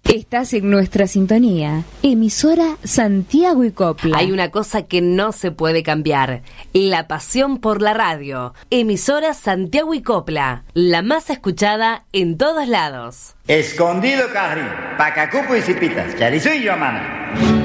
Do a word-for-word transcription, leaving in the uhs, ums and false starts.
Estás en nuestra sintonía, emisora Santiago y Copla. Hay una cosa que no se puede cambiar, la pasión por la radio. Emisora Santiago y Copla, la más escuchada en todos lados. Escondido Carri, Pacacupo y Cipitas, Charizuy y Amana.